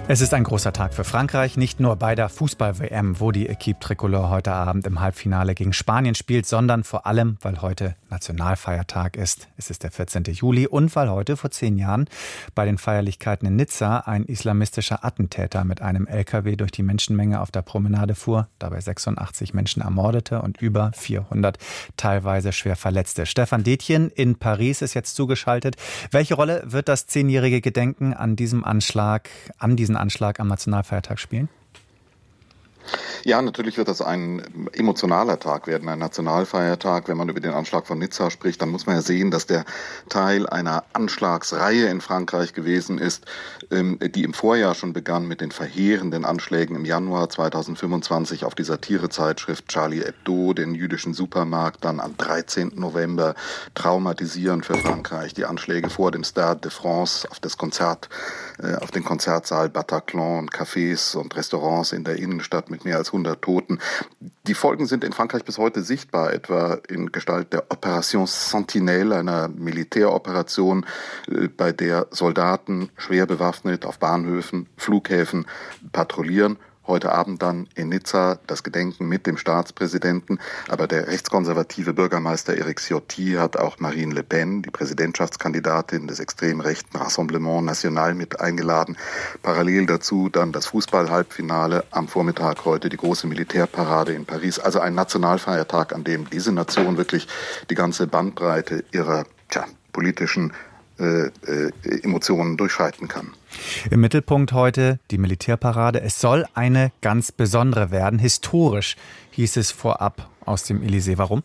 Es ist ein großer Tag für Frankreich, nicht nur bei der Fußball-WM, wo die Équipe Tricolore heute Abend im Halbfinale gegen Spanien spielt, sondern vor allem, weil heute Nationalfeiertag ist. Es ist der 14. Juli und weil heute vor 10 Jahren bei den Feierlichkeiten in Nizza ein islamistischer Attentäter mit einem LKW durch die Menschenmenge auf der Promenade fuhr, dabei 86 Menschen ermordete und über 400 teilweise schwer verletzte. Stefan Detjen in Paris ist jetzt zugeschaltet. Welche Rolle wird das 10-jährige Gedenken an diesen Anschlag am Nationalfeiertag spielen? Ja, natürlich wird das ein emotionaler Tag werden, ein Nationalfeiertag. Wenn man über den Anschlag von Nizza spricht, dann muss man ja sehen, dass der Teil einer Anschlagsreihe in Frankreich gewesen ist, die im Vorjahr schon begann mit den verheerenden Anschlägen im Januar 2025 auf die Satirezeitschrift Charlie Hebdo, den jüdischen Supermarkt, dann am 13. November traumatisierend für Frankreich. Die Anschläge vor dem Stade de France, auf den Konzertsaal Bataclan und Cafés und Restaurants in der Innenstadt mit mehr als 100 Toten. Die Folgen sind in Frankreich bis heute sichtbar, etwa in Gestalt der Opération Sentinelle, einer Militäroperation, bei der Soldaten schwer bewaffnet auf Bahnhöfen, Flughäfen patrouillieren. Heute Abend dann in Nizza das Gedenken mit dem Staatspräsidenten. Aber der rechtskonservative Bürgermeister Éric Ciotti hat auch Marine Le Pen, die Präsidentschaftskandidatin des extrem rechten Rassemblement National, mit eingeladen. Parallel dazu dann das Fußball-Halbfinale, am Vormittag heute die große Militärparade in Paris. Also ein Nationalfeiertag, an dem diese Nation wirklich die ganze Bandbreite ihrer politischen Emotionen durchschreiten kann. Im Mittelpunkt heute die Militärparade. Es soll eine ganz besondere werden. Historisch hieß es vorab aus dem Élysée. Warum?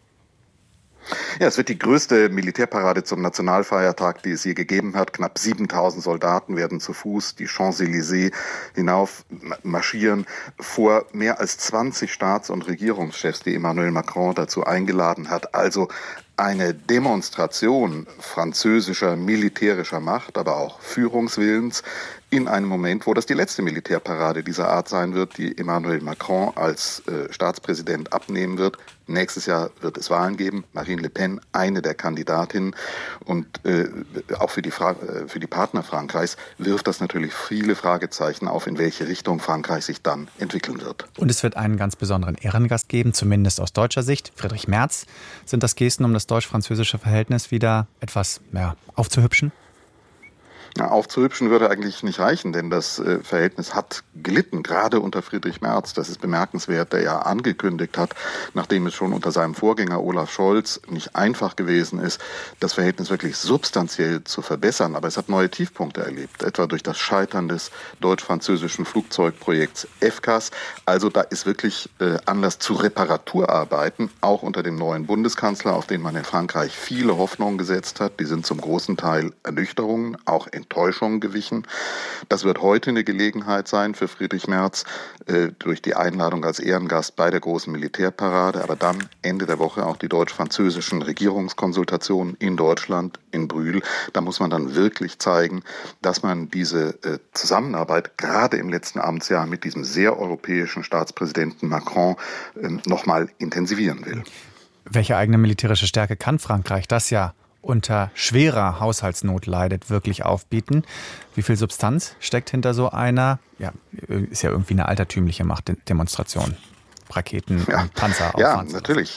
Ja, es wird die größte Militärparade zum Nationalfeiertag, die es je gegeben hat. Knapp 7000 Soldaten werden zu Fuß die Champs-Élysées hinauf marschieren, vor mehr als 20 Staats- und Regierungschefs, die Emmanuel Macron dazu eingeladen hat. Also eine Demonstration französischer militärischer Macht, aber auch Führungswillens in einem Moment, wo das die letzte Militärparade dieser Art sein wird, die Emmanuel Macron als Staatspräsident abnehmen wird. Nächstes Jahr wird es Wahlen geben. Marine Le Pen, eine der Kandidatinnen. Und auch für die Partner Frankreichs wirft das natürlich viele Fragezeichen auf, in welche Richtung Frankreich sich dann entwickeln wird. Und es wird einen ganz besonderen Ehrengast geben, zumindest aus deutscher Sicht. Friedrich Merz. Sind das Gesten, um das deutsch-französische Verhältnis wieder etwas aufzuhübschen? Aufzuhübschen würde eigentlich nicht reichen, denn das Verhältnis hat gelitten, gerade unter Friedrich Merz. Das ist bemerkenswert, der ja angekündigt hat, nachdem es schon unter seinem Vorgänger Olaf Scholz nicht einfach gewesen ist, das Verhältnis wirklich substanziell zu verbessern. Aber es hat neue Tiefpunkte erlebt, etwa durch das Scheitern des deutsch-französischen Flugzeugprojekts FCAS. Also da ist wirklich Anlass zu Reparaturarbeiten, auch unter dem neuen Bundeskanzler, auf den man in Frankreich viele Hoffnungen gesetzt hat. Die sind zum großen Teil Ernüchterungen, auch Enttäuschung gewichen. Das wird heute eine Gelegenheit sein für Friedrich Merz durch die Einladung als Ehrengast bei der großen Militärparade, aber dann Ende der Woche auch die deutsch-französischen Regierungskonsultationen in Deutschland, in Brühl. Da muss man dann wirklich zeigen, dass man diese Zusammenarbeit gerade im letzten Amtsjahr mit diesem sehr europäischen Staatspräsidenten Macron nochmal intensivieren will. Welche eigene militärische Stärke kann Frankreich, das ja unter schwerer Haushaltsnot leidet, wirklich aufbieten? Wie viel Substanz steckt hinter so einer, ist ja irgendwie eine altertümliche Machtdemonstration, Raketen und Panzer auffahren?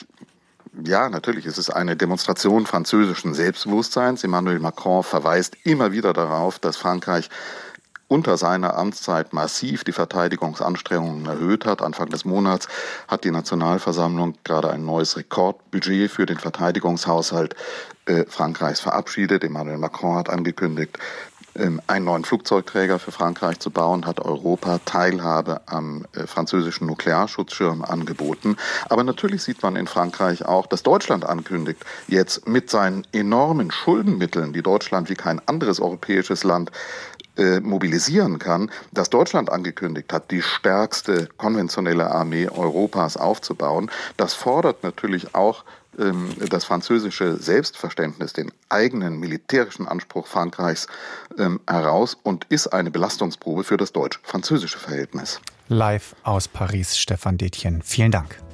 Ja, natürlich ist es eine Demonstration französischen Selbstbewusstseins. Emmanuel Macron verweist immer wieder darauf, dass Frankreich unter seiner Amtszeit massiv die Verteidigungsanstrengungen erhöht hat. Anfang des Monats hat die Nationalversammlung gerade ein neues Rekordbudget für den Verteidigungshaushalt Frankreichs verabschiedet. Emmanuel Macron hat angekündigt, einen neuen Flugzeugträger für Frankreich zu bauen, hat Europa Teilhabe am französischen Nuklearschutzschirm angeboten. Aber natürlich sieht man in Frankreich auch, dass Deutschland ankündigt, jetzt mit seinen enormen Schuldenmitteln, die Deutschland wie kein anderes europäisches Land mobilisieren kann, dass Deutschland angekündigt hat, die stärkste konventionelle Armee Europas aufzubauen. Das fordert natürlich auch das französische Selbstverständnis, den eigenen militärischen Anspruch Frankreichs heraus und ist eine Belastungsprobe für das deutsch-französische Verhältnis. Live aus Paris, Stefan Detjen. Vielen Dank.